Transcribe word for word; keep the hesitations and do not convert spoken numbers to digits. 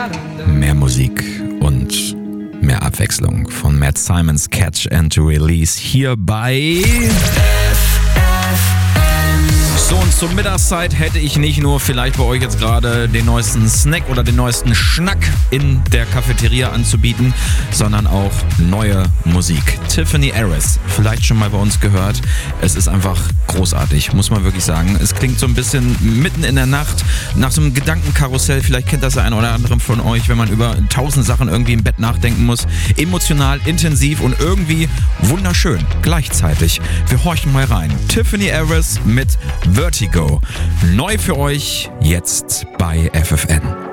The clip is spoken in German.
Mehr Musik und mehr Abwechslung von Matt Simons Catch and Release hier bei So, und zur Mittagszeit hätte ich nicht nur vielleicht bei euch jetzt gerade den neuesten Snack oder den neuesten Schnack in der Cafeteria anzubieten, sondern auch neue Musik. Tiffany Aris, vielleicht schon mal bei uns gehört. Es ist einfach großartig, muss man wirklich sagen. Es klingt so ein bisschen mitten in der Nacht, nach so einem Gedankenkarussell. Vielleicht kennt das der eine oder andere von euch, wenn man über tausend Sachen irgendwie im Bett nachdenken muss. Emotional, intensiv und irgendwie wunderschön gleichzeitig. Wir horchen mal rein. Tiffany Aris mit Vertigo. Neu für euch jetzt bei F F N.